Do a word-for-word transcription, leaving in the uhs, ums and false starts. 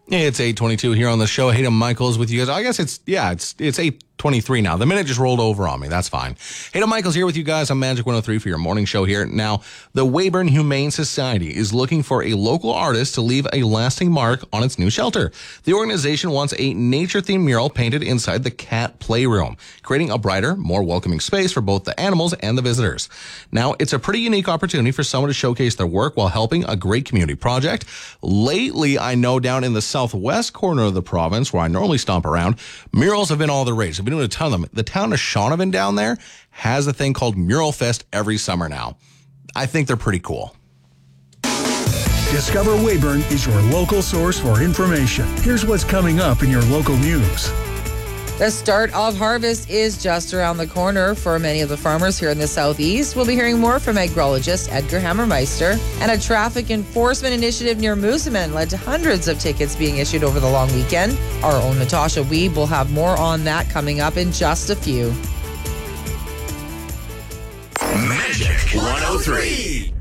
It's eight twenty-two here on the show. Hayden Michaels with you guys. I guess it's, yeah, it's it's eight twenty-three now. The minute just rolled over on me. That's fine. Hayden Michaels here with you guys on Magic one oh three for your morning show here. Now, the Weyburn Humane Society is looking for a local artist to leave a lasting mark on its new shelter. The organization wants a nature-themed mural painted inside the cat playroom, creating a brighter, more welcoming space for both the animals and the visitors. Now, it's a pretty unique opportunity for someone to showcase their work while helping a great community project. Lately, I know down in the southwest corner of the province, where I normally stomp around, murals have been all the rage. I've been doing a ton of them. The town of Shaunavon down there has a thing called Mural Fest every summer now. I think they're pretty cool. Discover Weyburn is your local source for information. Here's what's coming up in your local news. The start of harvest is just around the corner for many of the farmers here in the southeast. We'll be hearing more from agrologist Edgar Hammermeister. And a traffic enforcement initiative near Moosomin led to hundreds of tickets being issued over the long weekend. Our own Natasha Weeb will have more on that coming up in just a few. Magic one oh three.